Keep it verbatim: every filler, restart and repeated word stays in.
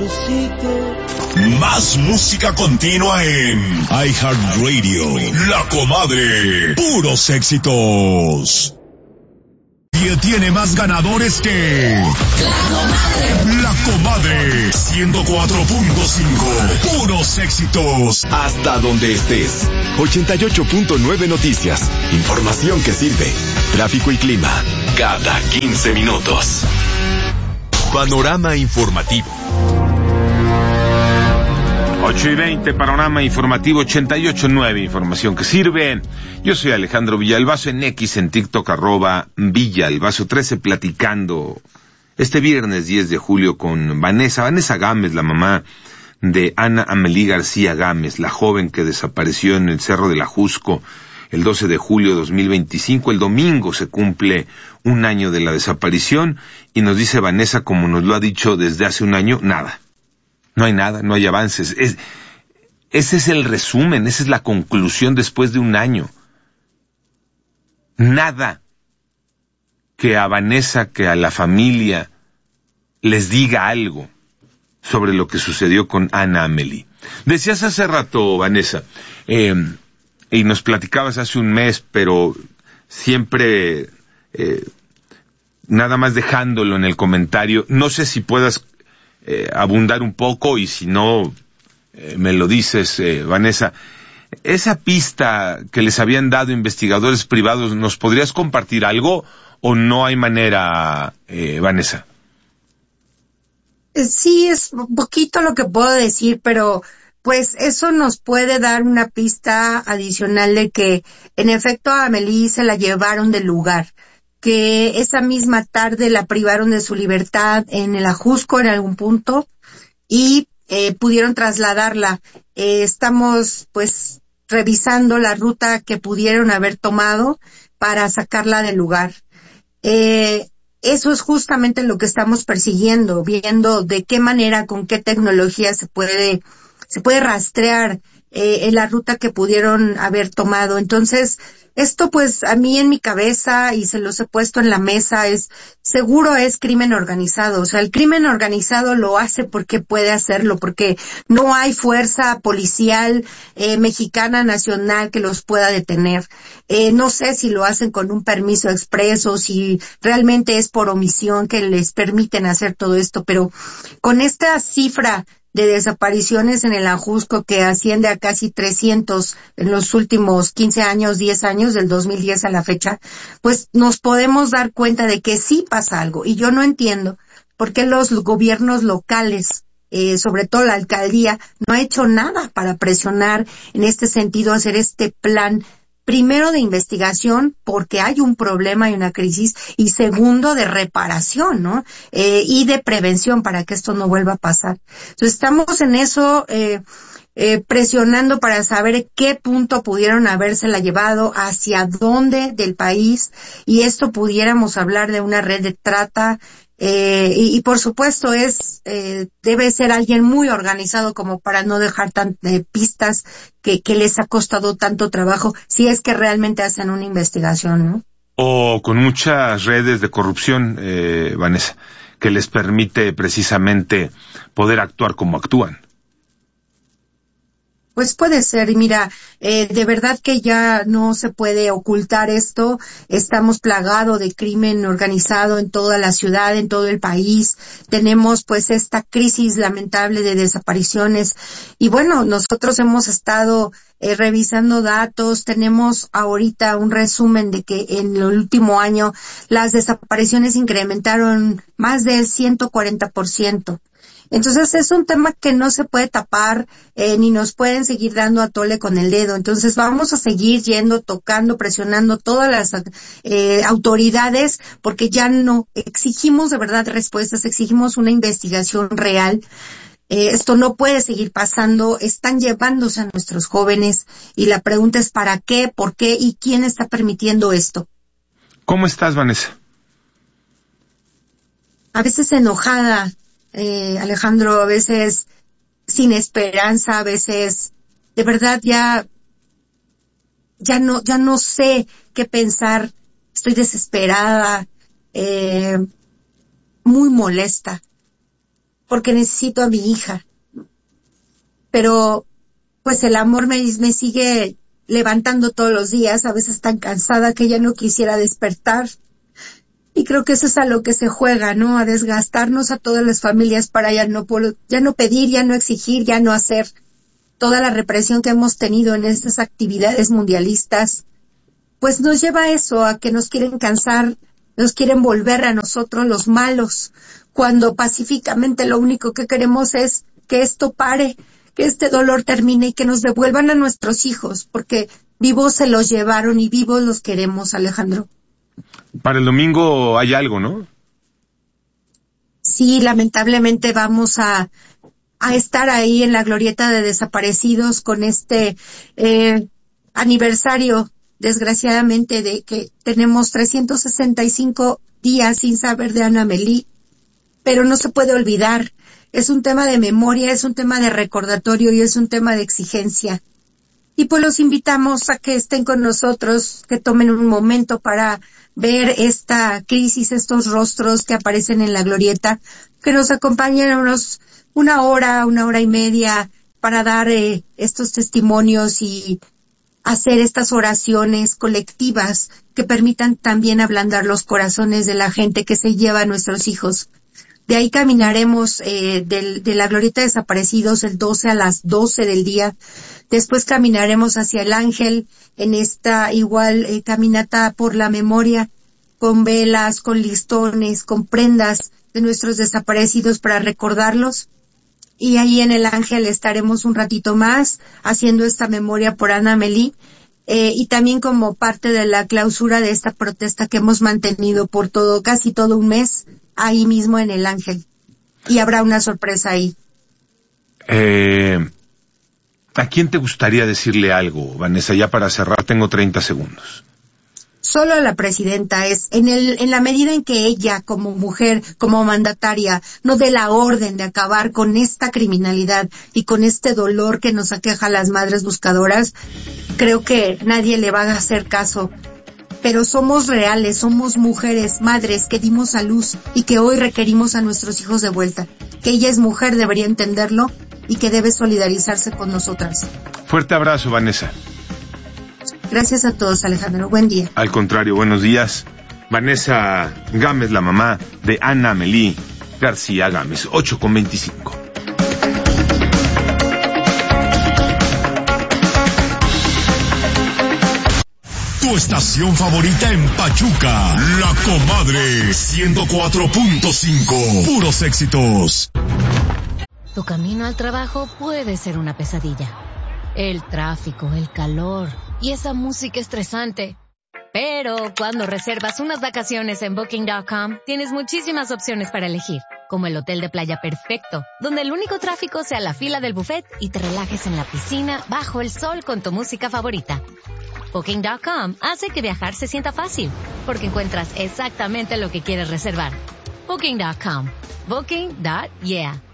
Más música continua en iHeartRadio. La Comadre. Puros éxitos. Y tiene más ganadores que La Comadre. La Comadre. ciento cuatro punto cinco. Puros éxitos. Hasta donde estés. ochenta y ocho punto nueve Noticias. Información que sirve. Tráfico y clima. Cada quince minutos. Panorama informativo. ocho y veinte, panorama informativo ochenta y ocho punto nueve, información que sirve. Yo soy Alejandro Villalbazo, en X, en TikTok, arroba Villalbazo trece, platicando este viernes diez de julio con Vanessa, Vanessa Gámez, la mamá de Ana Amelí García Gámez, la joven que desapareció en el Cerro del Ajusco el doce de julio de dos mil veinticinco. El domingo se cumple un año de la desaparición y nos dice Vanessa, como nos lo ha dicho desde hace un año, nada. No hay nada, no hay avances. Es, ese es el resumen, esa es la conclusión después de un año. Nada que a Vanessa, que a la familia les diga algo sobre lo que sucedió con Ana Amelí. Decías hace rato, Vanessa, eh, y nos platicabas hace un mes, pero siempre eh, nada más dejándolo en el comentario, no sé si puedas Eh, abundar un poco, y si no eh, me lo dices, eh, Vanessa, esa pista que les habían dado investigadores privados, ¿nos podrías compartir algo o no hay manera, eh, Vanessa? Sí, es un poquito lo que puedo decir, pero pues eso nos puede dar una pista adicional de que en efecto a Amelí se la llevaron del lugar, que esa misma tarde la privaron de su libertad en el Ajusco en algún punto y eh, pudieron trasladarla. Eh, estamos pues revisando la ruta que pudieron haber tomado para sacarla del lugar. Eh, eso es justamente lo que estamos persiguiendo, viendo de qué manera, con qué tecnología se puede, se puede rastrear eh, en la ruta que pudieron haber tomado. Entonces, esto pues a mí en mi cabeza, y se los he puesto en la mesa, es seguro es crimen organizado. O sea, el crimen organizado lo hace porque puede hacerlo, porque no hay fuerza policial eh, mexicana nacional que los pueda detener. Eh, no sé si lo hacen con un permiso expreso, si realmente es por omisión que les permiten hacer todo esto, pero con esta cifra de desapariciones en el Ajusco que asciende a casi trescientos en los últimos quince años, diez años, del dos mil diez a la fecha, pues nos podemos dar cuenta de que sí pasa algo. Y yo no entiendo por qué los gobiernos locales, eh, sobre todo la alcaldía, no ha hecho nada para presionar en este sentido, hacer este plan, primero de investigación, porque hay un problema y una crisis, y segundo de reparación, ¿no? Eh, y de prevención para que esto no vuelva a pasar. Entonces estamos en eso, eh, eh, presionando para saber qué punto pudieron habérsela llevado, hacia dónde del país, y esto pudiéramos hablar de una red de trata. Eh, y, y por supuesto es, eh, debe ser alguien muy organizado como para no dejar tan, eh, pistas que, que les ha costado tanto trabajo, si es que realmente hacen una investigación, ¿no? O con muchas redes de corrupción, eh, Vanessa, que les permite precisamente poder actuar como actúan. Pues puede ser, y mira, eh, de verdad que ya no se puede ocultar esto. Estamos plagados de crimen organizado en toda la ciudad, en todo el país. Tenemos pues esta crisis lamentable de desapariciones. Y bueno, nosotros hemos estado eh, revisando datos. Tenemos ahorita un resumen de que en el último año las desapariciones incrementaron más del ciento cuarenta por ciento. Entonces es un tema que no se puede tapar, eh, ni nos pueden seguir dando a tole con el dedo. Entonces vamos a seguir yendo, tocando, presionando todas las eh, autoridades, porque ya no exigimos de verdad respuestas, exigimos una investigación real. Eh, esto no puede seguir pasando, están llevándose a nuestros jóvenes, y la pregunta es ¿para qué, por qué y quién está permitiendo esto? ¿Cómo estás, Vanessa? A veces enojada, Eh, Alejandro, a veces sin esperanza, a veces de verdad ya ya no ya no sé qué pensar. Estoy desesperada, eh, muy molesta. porque necesito a mi hija. Pero pues el amor me, me sigue levantando todos los días, a veces tan cansada que ya no quisiera despertar. Y creo que eso es a lo que se juega, ¿no? A desgastarnos a todas las familias para ya no, ya no pedir, ya no exigir, ya no hacer. Toda la represión que hemos tenido en estas actividades mundialistas, pues nos lleva a eso, a que nos quieren cansar, nos quieren volver a nosotros los malos, cuando pacíficamente lo único que queremos es que esto pare, que este dolor termine y que nos devuelvan a nuestros hijos, porque vivos se los llevaron y vivos los queremos, Alejandro. Para el domingo hay algo, ¿no? Sí, lamentablemente vamos a, a estar ahí en la glorieta de desaparecidos con este eh, aniversario, desgraciadamente, de que tenemos trescientos sesenta y cinco días sin saber de Ana Melí, pero no se puede olvidar. Es un tema de memoria, es un tema de recordatorio y es un tema de exigencia. Y pues los invitamos a que estén con nosotros, que tomen un momento para ver esta crisis, estos rostros que aparecen en la glorieta, que nos acompañen unos una hora, una hora y media para dar eh, estos testimonios y hacer estas oraciones colectivas que permitan también ablandar los corazones de la gente que se lleva a nuestros hijos. De ahí caminaremos eh, del, de la glorieta de desaparecidos el doce a las doce del día. Después caminaremos hacia el Ángel en esta igual eh, caminata por la memoria, con velas, con listones, con prendas de nuestros desaparecidos para recordarlos. Y ahí en el Ángel estaremos un ratito más haciendo esta memoria por Ana Melí. Eh, y también como parte de la clausura de esta protesta que hemos mantenido por todo, casi todo un mes, ahí mismo en el Ángel. Y habrá una sorpresa ahí. Eh, ¿A quién te gustaría decirle algo, Vanessa? Ya para cerrar tengo treinta segundos. Solo a la presidenta. Es en el, en la medida en que ella, como mujer, como mandataria, no dé la orden de acabar con esta criminalidad y con este dolor que nos aqueja a las madres buscadoras, creo que nadie le va a hacer caso. Pero somos reales, somos mujeres, madres que dimos a luz y que hoy requerimos a nuestros hijos de vuelta. Que ella es mujer, debería entenderlo y que debe solidarizarse con nosotras. Fuerte abrazo, Vanessa. Gracias a todos, Alejandro. Buen día. Al contrario, buenos días. Vanessa Gámez, la mamá de Ana Melí García Gámez, ocho con veinticinco. Tu estación favorita en Pachuca, La Comadre, ciento cuatro punto cinco, puros éxitos. Tu camino al trabajo puede ser una pesadilla. El tráfico, el calor y esa música estresante. Pero cuando reservas unas vacaciones en Booking punto com, tienes muchísimas opciones para elegir, como el hotel de playa perfecto, donde el único tráfico sea la fila del buffet y te relajes en la piscina bajo el sol con tu música favorita. Booking punto com hace que viajar se sienta fácil, porque encuentras exactamente lo que quieres reservar. Booking punto com. Booking. Yeah.